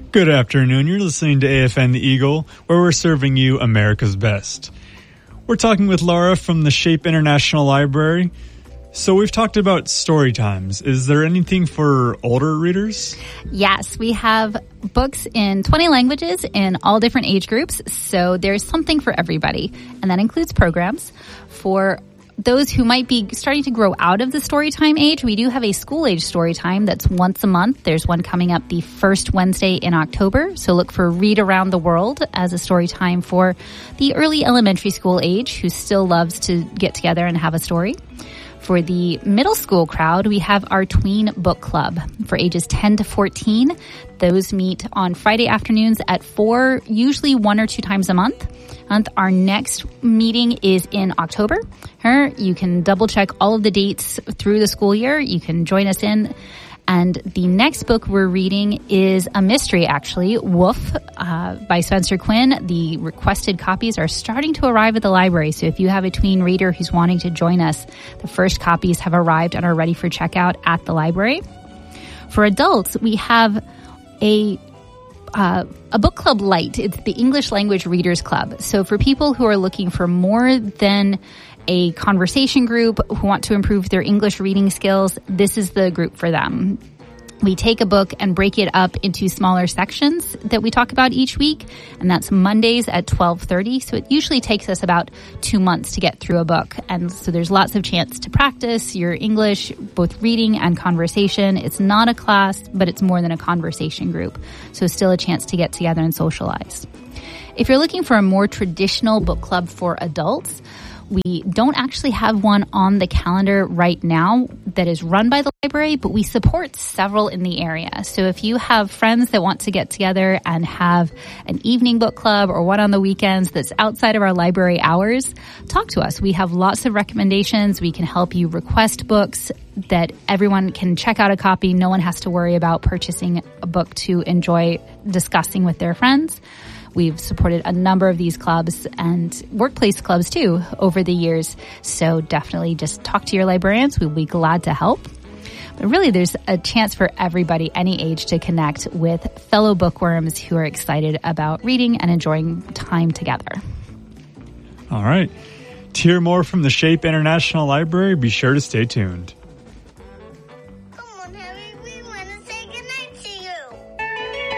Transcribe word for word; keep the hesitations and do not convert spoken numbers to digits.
Good afternoon. You're listening to A F N The Eagle, where we're serving you America's best. We're talking with Laura from the Shape International Library. So we've talked about story times. Is there anything for older readers? Yes, we have books in twenty languages in all different age groups. So there's something for everybody. And that includes programs. For those who might be starting to grow out of the storytime age, we do have a school age storytime that's once a month. There's one coming up the first Wednesday in October. So look for Read Around the World as a storytime for the early elementary school age who still loves to get together and have a story. For the middle school crowd, we have our Tween Book Club for ages ten to fourteen. Those meet on Friday afternoons at four, usually one or two times a month. And our next meeting is in October. You can double check all of the dates through the school year. You can join us in. And the next book we're reading is a mystery, actually, Woof, uh, by Spencer Quinn. The requested copies are starting to arrive at the library. So if you have a tween reader who's wanting to join us, the first copies have arrived and are ready for checkout at the library. For adults, we have a uh, a book club light. It's the English Language Readers Club. So for people who are looking for more than a conversation group, who want to improve their English reading skills, this is the group for them. We take a book and break it up into smaller sections that we talk about each week, and that's Mondays at twelve thirty. So it usually takes us about two months to get through a book. And so there's lots of chance to practice your English, both reading and conversation. It's not a class, but it's more than a conversation group. So still a chance to get together and socialize. If you're looking for a more traditional book club for adults, we don't actually have one on the calendar right now that is run by the library, but we support several in the area. So if you have friends that want to get together and have an evening book club or one on the weekends that's outside of our library hours, talk to us. We have lots of recommendations. We can help you request books that everyone can check out a copy. No one has to worry about purchasing a book to enjoy discussing with their friends. We've supported a number of these clubs and workplace clubs too over the years. So definitely just talk to your librarians. We'll be glad to help. But really, there's a chance for everybody, any age, to connect with fellow bookworms who are excited about reading and enjoying time together. All right. To hear more from the Shape International Library, be sure to stay tuned.